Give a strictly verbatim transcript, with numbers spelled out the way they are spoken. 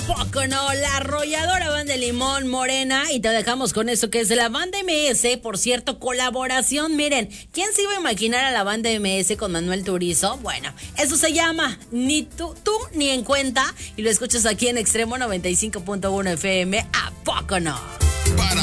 poco no? La arrolladora Banda de Limón Morena. Y te dejamos con eso que es de la Banda M S. Por cierto, colaboración. Miren, ¿quién se iba a imaginar a la Banda M S con Manuel Turizo? Bueno, eso se llama Ni tú, tú ni en cuenta. Y lo escuchas aquí en Extremo noventa y cinco punto uno F M. ¿A poco no?